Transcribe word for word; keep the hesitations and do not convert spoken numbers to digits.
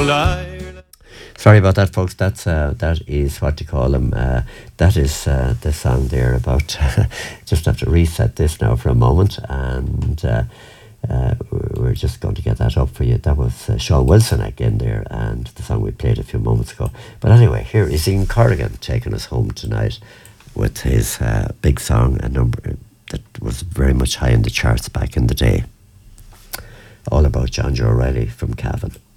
Sorry about that, folks. That's uh, that is what you call them. Uh, that is uh, the song there about. Just have to reset this now for a moment, and uh, uh, we're just going to get that up for you. That was uh, Sean Wilson again there, and the song we played a few moments ago. But anyway, here is Ian Corrigan taking us home tonight with his uh, big song, a number that was very much high in the charts back in the day. All about John Joe O'Reilly from Cavan.